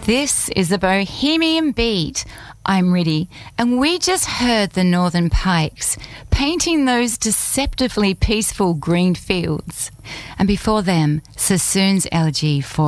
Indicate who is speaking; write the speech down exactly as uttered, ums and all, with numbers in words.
Speaker 1: This is the Bohemian Beat. I'm Riddy, and we just heard the Northern Pikes painting those deceptively peaceful green fields. And before them, Sassoon's Elegy for